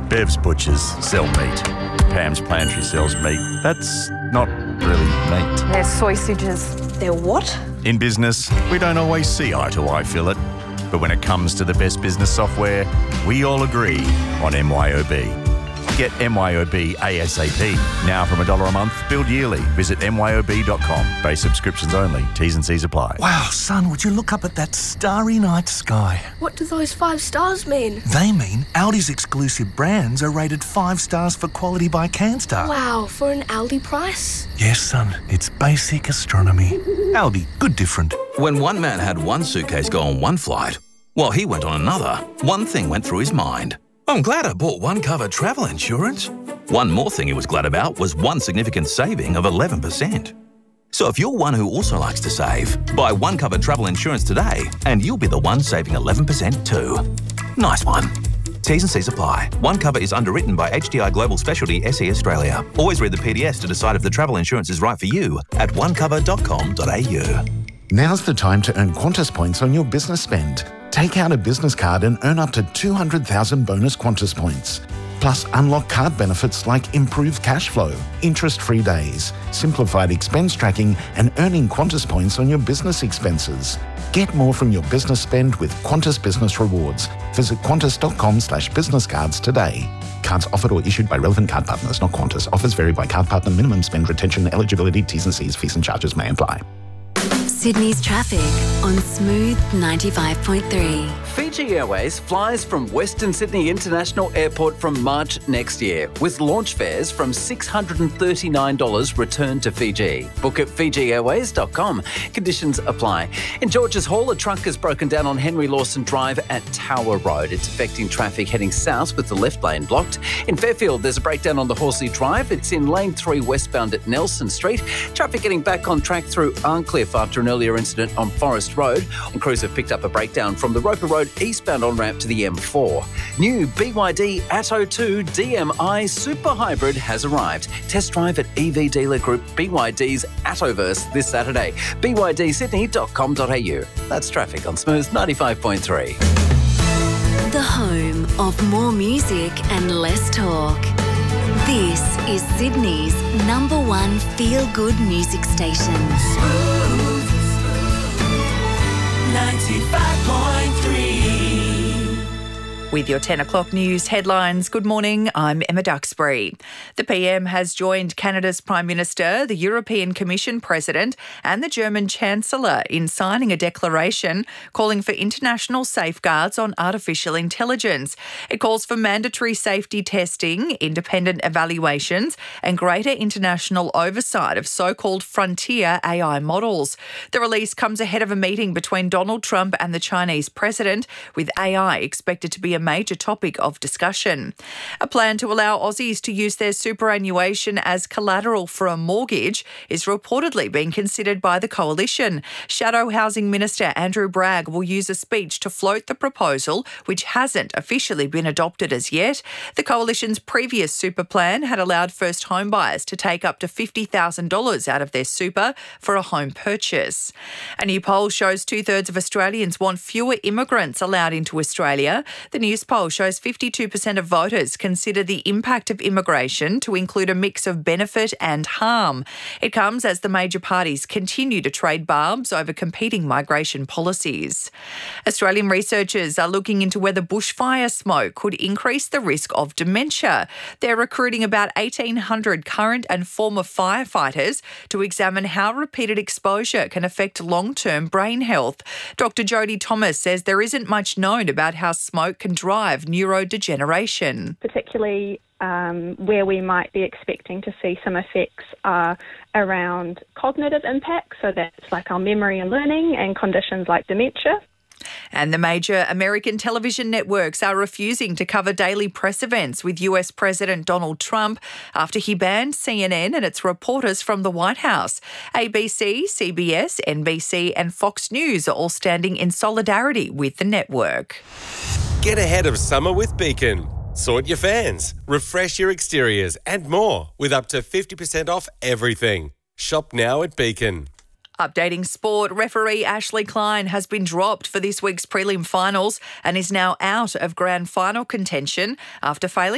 Bev's butchers sell meat. Pam's pantry sells meat. That's not really meat. They're sausages. They're what? In business, we don't always see eye to eye, Phillip. But when it comes to the best business software, we all agree on MYOB. Get MYOB ASAP. Now from $1 a month, billed yearly. Visit myob.com. Base subscriptions only. T's and C's apply. Wow, son, would you look up at that starry night sky? What do those 5 stars mean? They mean Audi's exclusive brands are rated 5 stars for quality by Canstar. Wow, for an Aldi price? Yes, son, it's basic astronomy. Aldi, good different. When one man had one suitcase go on one flight, while he went on another, one thing went through his mind. I'm glad I bought OneCover travel insurance. One more thing he was glad about was one significant saving of 11%. So if you're one who also likes to save, buy OneCover travel insurance today and you'll be the one saving 11% too. Nice one. T's and C's apply. OneCover is underwritten by HDI Global Specialty SE Australia. Always read the PDS to decide if the travel insurance is right for you at onecover.com.au. Now's the time to earn Qantas points on your business spend. Take out a business card and earn up to 200,000 bonus Qantas points. Plus, unlock card benefits like improved cash flow, interest-free days, simplified expense tracking, and earning Qantas points on your business expenses. Get more from your business spend with Qantas Business Rewards. Visit qantas.com/business cards today. Cards offered or issued by relevant card partners, not Qantas. Offers vary by card partner. Minimum spend, retention, eligibility, T's and C's, fees and charges may apply. Sydney's traffic on Smooth 95.3. Fiji Airways flies from Western Sydney International Airport from March next year, with launch fares from $639 return to Fiji. Book at fijiairways.com. Conditions apply. In Georges Hall, a truck has broken down on Henry Lawson Drive at Tower Road. It's affecting traffic heading south with the left lane blocked. In Fairfield, there's a breakdown on the Horsley Drive. It's in lane 3 westbound at Nelson Street. Traffic getting back on track through Arncliffe after an earlier incident on Forest Road. And crews have picked up a breakdown from the Roper Road eastbound on-ramp to the M4. New BYD Atto 2 DMI Super Hybrid has arrived. Test drive at EV dealer group BYD's Attoverse this Saturday. bydsydney.com.au. That's traffic on Smooth 95.3. The home of more music and less talk. This is Sydney's #1 feel-good music station. Smooth 95.3. With your 10 o'clock news headlines, good morning, I'm Emma Duxbury. The PM has joined Canada's Prime Minister, the European Commission President and the German Chancellor in signing a declaration calling for international safeguards on artificial intelligence. It calls for mandatory safety testing, independent evaluations and greater international oversight of so-called frontier AI models. The release comes ahead of a meeting between Donald Trump and the Chinese president, with AI expected to be a major topic of discussion. A plan to allow Aussies to use their superannuation as collateral for a mortgage is reportedly being considered by the Coalition. Shadow Housing Minister Andrew Bragg will use a speech to float the proposal, which hasn't officially been adopted as yet. The Coalition's previous super plan had allowed first home buyers to take up to $50,000 out of their super for a home purchase. A new poll shows 2/3 of Australians want fewer immigrants allowed into Australia. The news poll shows 52% of voters consider the impact of immigration to include a mix of benefit and harm. It comes as the major parties continue to trade barbs over competing migration policies. Australian researchers are looking into whether bushfire smoke could increase the risk of dementia. They're recruiting about 1,800 current and former firefighters to examine how repeated exposure can affect long-term brain health. Dr. Jodie Thomas says there isn't much known about how smoke can drive neurodegeneration. Particularly where we might be expecting to see some effects are around cognitive impacts, so that's like our memory and learning, and conditions like dementia. And the major American television networks are refusing to cover daily press events with US President Donald Trump after he banned CNN and its reporters from the White House. ABC, CBS, NBC and Fox News are all standing in solidarity with the network. Get ahead of summer with Beacon. Sort your fans, refresh your exteriors and more with up to 50% off everything. Shop now at Beacon. Updating sport, referee Ashley Klein has been dropped for this week's prelim finals and is now out of grand final contention after failing